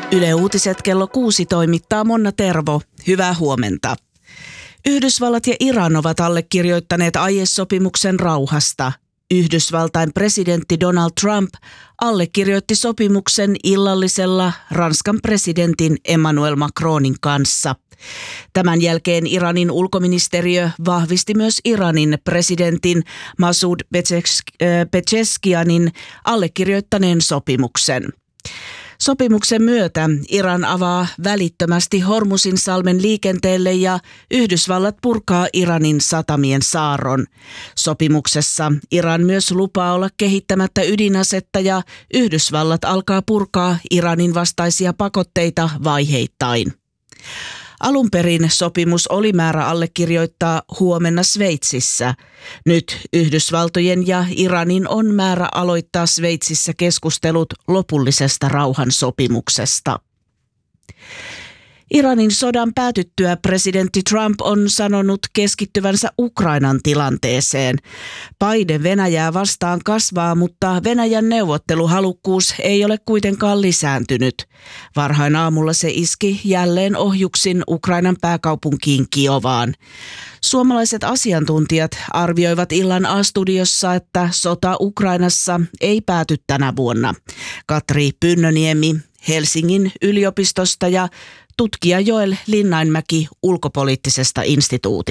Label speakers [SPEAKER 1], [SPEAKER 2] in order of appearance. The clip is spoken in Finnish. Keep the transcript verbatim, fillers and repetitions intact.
[SPEAKER 1] Yle Uutiset kello kuusi toimittaa Monna Tervo. Hyvää huomenta. Yhdysvallat ja Iran ovat allekirjoittaneet aiesopimuksen rauhasta. Yhdysvaltain presidentti Donald Trump allekirjoitti sopimuksen illallisella Ranskan presidentin Emmanuel Macronin kanssa. Tämän jälkeen Iranin ulkoministeriö vahvisti myös Iranin presidentin Masoud Pezeshkianin allekirjoittaneen sopimuksen. Sopimuksen myötä Iran avaa välittömästi Hormuzinsalmen liikenteelle ja Yhdysvallat purkaa Iranin satamien saarron. Sopimuksessa Iran myös lupaa olla kehittämättä ydinasetta ja Yhdysvallat alkaa purkaa Iranin vastaisia pakotteita vaiheittain. Alun perin sopimus oli määrä allekirjoittaa huomenna Sveitsissä. Nyt Yhdysvaltojen ja Iranin on määrä aloittaa Sveitsissä keskustelut lopullisesta rauhansopimuksesta. Iranin sodan päätyttyä presidentti Trump on sanonut keskittyvänsä Ukrainan tilanteeseen. Paine Venäjää vastaan kasvaa, mutta Venäjän neuvotteluhalukkuus ei ole kuitenkaan lisääntynyt. Varhain aamulla se iski jälleen ohjuksin Ukrainan pääkaupunkiin Kiovaan. Suomalaiset asiantuntijat arvioivat illan A-studiossa, että sota Ukrainassa ei pääty tänä vuonna. Katri Pynnöniemi Helsingin yliopistosta ja tutkija Joel Linnainmäki Ulkopoliittisesta instituutista.